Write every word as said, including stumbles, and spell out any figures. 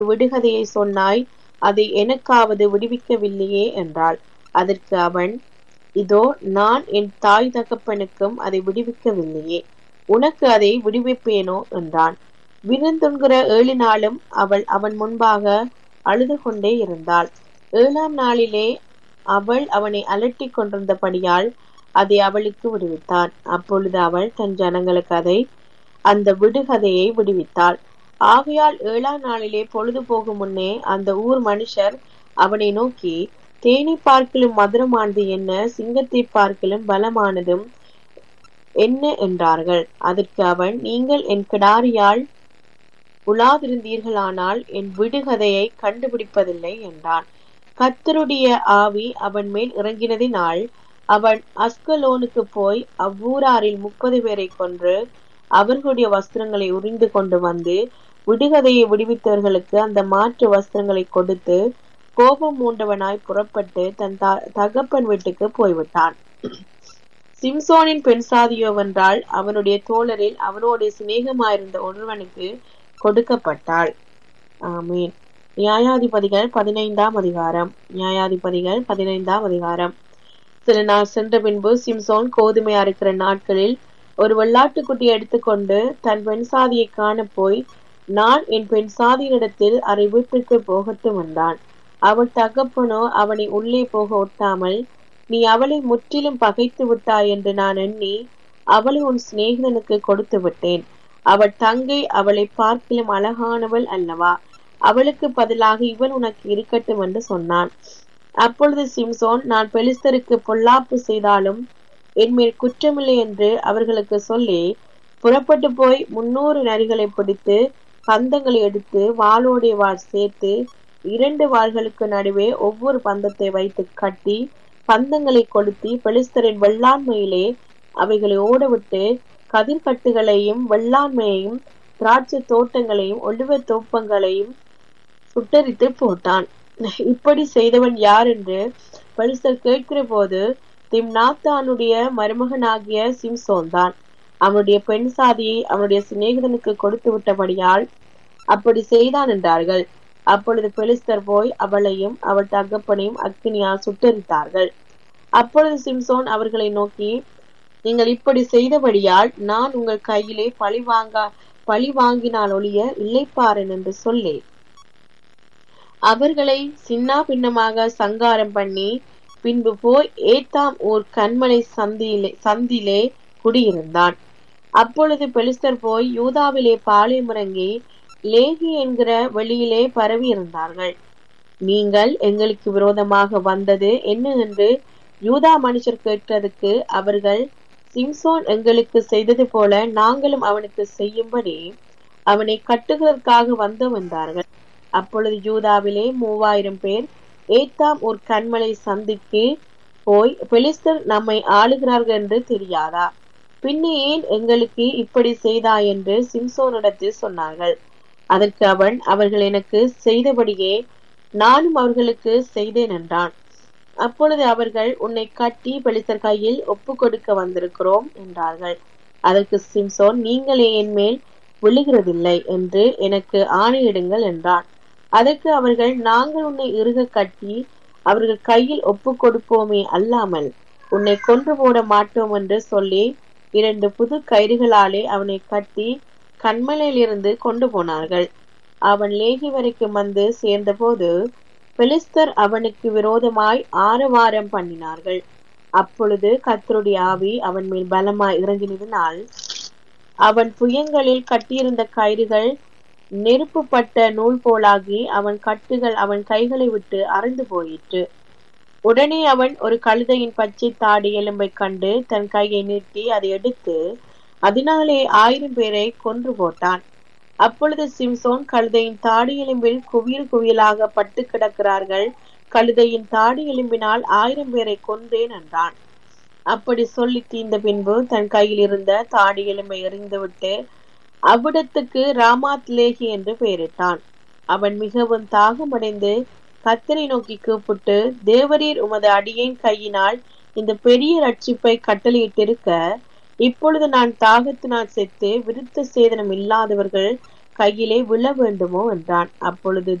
விடுகதையை சொன்னாய், அதை எனக்காவது விடுவிக்கவில்லையே என்றாள். அதற்கு அவன், இதோ நான் என் தாய் தகப்பனுக்கும் அதை விடுவிக்கவில்லையே, உனக்கு அதை விடுவிப்பேனோ என்றான். விருந்துண்கிற ஏழு நாளும் அவள் அவன் முன்பாக அழுது கொண்டே இருந்தாள். ஏழாம் நாளிலே அவள் அவனை அலட்டி கொண்டிருந்தபடியால் அதை அவளுக்கு விடுவித்தான். அப்பொழுது அவள் தன் ஜனங்களுக்கு அதை அந்த விடுகதையை விடுவித்தாள். ஆகையால் ஏழாம் நாளிலே பொழுது போகும் முன்னே அந்த ஊர் மனுஷர் அவனை நோக்கி, தேனை பார்க்கிலும் மதுரமானது என்ன, சிங்கத்தை பார்க்கிலும் பலமானதும் என்ன என்றார்கள். அதற்கு அவன், நீங்கள் என் கிடாரியால் உலாதிருந்தீர்களானால் என் விடுகதையை கண்டுபிடிப்பதில்லை என்றான். கர்த்தருடைய ஆவி அவன் மேல் இறங்கினதினால் அவன் அஸ்கலோனுக்கு போய் அவ்வூராரில் முப்பது பேரை கொன்று அவர்களுடைய வஸ்திரங்களை உரிந்து கொண்டு வந்து விடுகதையை விடுவித்தவர்களுக்கு அந்த மாற்று வஸ்திரங்களை கொடுத்து கோபம் மூண்டவனாய் புறப்பட்டு தன் தகப்பன் வீட்டுக்கு போய்விட்டான். சிம்சோனின் பெண் சாதியோவென்றால் அவனுடைய தோழரில் அவனோடு சிநேகமாயிருந்த ஒருவனுக்கு கொடுக்கப்பட்டாள். ஆமீன். நியாயாதிபதிகள் பதினைந்தாம் அதிகாரம். நியாயாதிபதிகள் பதினைந்தாம் அதிகாரம். சில நாள் சென்ற பின்பு சிம்சோன் கோதுமை அறுக்கிற நாட்களில் ஒரு வெள்ளாட்டுக்குட்டியை எடுத்துக்கொண்டு தன் பெண் சாதியை காண போய், நான் என் பெண் சாதியினிடத்தில் அரை வீட்டிற்கு போகட்டும் என்றான். அவள் தகப்பனோ அவனை உள்ளே போக ஒட்டாமல், நீ அவளை முற்றிலும் பகைத்து விட்டாய் என்று நான் எண்ணி அவளை உன் சிநேகிதனுக்கு கொடுத்து விட்டேன். அவள் தங்கை அவளை பார்க்கிலும் அழகானவள் அல்லவா, அவளுக்கு பதிலாக இவன் உனக்கு இருக்கட்டும் என்று சொன்னான். அப்பொழுது சிம்சோன், நான் பெலிஸ்தருக்கு பொல்லாப்பு செய்தாலும் என்மேல் குற்றமில்லை என்று அவர்களுக்கு சொல்லி புறப்பட்டு போய் முன்னூறு நரிகளை பிடித்து பந்தங்களை எடுத்து வாளோடைய வாள் சேர்த்து இரண்டு வாள்களுக்கு நடுவே ஒவ்வொரு பந்தத்தை வைத்து கட்டி பந்தங்களை கொளுத்தி பெலிஸ்தரின் வெள்ளாண்மையிலே அவைகளை ஓடவிட்டு கதிர்கட்டுகளையும் வெள்ளாண்மையையும் திராட்சை தோட்டங்களையும் ஒளிவ தோப்பங்களையும் சுட்டரித்து போட்டான். இப்படி செய்தவன் யார் என்று பெலிஸ்தர் கேட்கிற போது திம்னாத்தானுடைய மருமகனாகிய சிம்சோன் தான். அவனுடைய பெண் சாதியை அவனுடைய சிநேகிதனுக்கு கொடுத்து விட்டபடியால் அப்படி செய்தான் என்றார்கள். அப்பொழுது பெலிஸ்தர் போய் அவளையும் அவள் தகப்பனையும் அக்கினியால் சுட்டரித்தார்கள். அப்பொழுது சிம்சோன் அவர்களை நோக்கி, நீங்கள் இப்படி செய்தபடியால் நான் உங்கள் கையிலே பழி வாங்க பழி வாங்கினால் ஒழிய இல்லைப்பாரன் என்று சொல்லி அவர்களை சின்னா பின்னமாக சங்காரம் பண்ணி பின்பு போய் ஏத்தாம் ஊர் கண்மலை சந்தியிலே சந்திலே குடியிருந்தான். அப்பொழுது பெலிஸ்தர் போய் யூதாவிலே பாளையமிறங்கி லேகி என்கிற வெளியிலே பரவி இருந்தார்கள். நீங்கள் எங்களுக்கு விரோதமாக வந்தது என்ன என்று யூதா மனுஷர் கேட்டதுக்கு அவர்கள், சிம்சோன் எங்களுக்கு செய்தது போல நாங்களும் அவனுக்கு செய்யும்படி அவனை கட்டுகிறதற்காக வந்தோம் என்றார்கள். அப்பொழுது யூதாவிலே மூவாயிரம் பேர் ஏத்தாம் ஒரு கண்மலை சந்திக்கு போய், பெலிஸ்தர் நம்மை ஆளுகிறார்கள் என்று தெரியாதா, பின்னே ஏன் எங்களுக்கு இப்படி செய்தாய் என்று சிம்சோனிடத்தில் சொன்னார்கள். அதற்கு அவன், அவர்கள் எனக்கு செய்தபடியே நானும் அவர்களுக்கு செய்தேன் என்றான். அப்பொழுது அவர்கள், உன்னை கட்டி பெலிஸ்தர் கையில் ஒப்பு கொடுக்க வந்திருக்கிறோம் என்றார்கள். அதற்கு சிம்சோன், நீங்களே என் மேல் விழுகிறதில்லை என்று எனக்கு ஆணையிடுங்கள் என்றான். அதற்கு அவர்கள், நாங்கள் உன்னை இறுக கட்டி அவர்கள் கையில் ஒப்பு கொடுப்போமே அல்லாமல் உன்னை கொன்று போட மாட்டோம் என்று சொல்லி இரண்டு புது கயிறுகளாலே அவனை கட்டி கண்மலையிலிருந்து கொண்டு போனார்கள். அவன் லேகி வரைக்கும் வந்து சேர்ந்த போது பெலிஸ்தர் அவனுக்கு விரோதமாய் ஆரவாரம் பண்ணினார்கள். அப்பொழுது கர்த்தருடைய ஆவி அவன் மேல் பலமாய் இறங்கினதினால் அவன் புயங்களில் கட்டியிருந்த கயிறுகள் நெருப்புப்பட்ட நூல் போலாகி அவன் கட்டுகள் அவன் கைகளை விட்டு அறுந்து போயிற்று. உடனே அவன் ஒரு கழுதையின் பச்சை தாடி எலும்பை கண்டு தன் கையை நீட்டி அதை எடுத்து அதனாலே ஆயிரம் பேரை கொன்று போட்டான். அப்பொழுது சிம்சோன், கழுதையின் தாடி எலும்பில் குவியல் குவியலாக பட்டு கிடக்கிறார்கள், கழுதையின் தாடி எலும்பினால் ஆயிரம் பேரை கொன்றேன் என்றான். அப்படி சொல்லி தீர்ந்த பின்பு தன் கையில் இருந்த தாடி எலும்பை எறிந்துவிட்டு அவ்விடத்துக்கு ராமாத் லேகி என்று பெயரிட்டான். அவன் மிகவும் தாகமடைந்து கர்த்தரை நோக்கி கூப்பிட்டு, தேவரீர் உமது அடியேன் கையினால் இந்த பெரிய ரட்சிப்பை கட்டளையிட்டிருக்க, இப்பொழுது நான் தாகத்தினால் செத்து விருத்த சேதனம் இல்லாதவர்கள் கையிலே விழ வேண்டுமோ என்றான். அப்பொழுது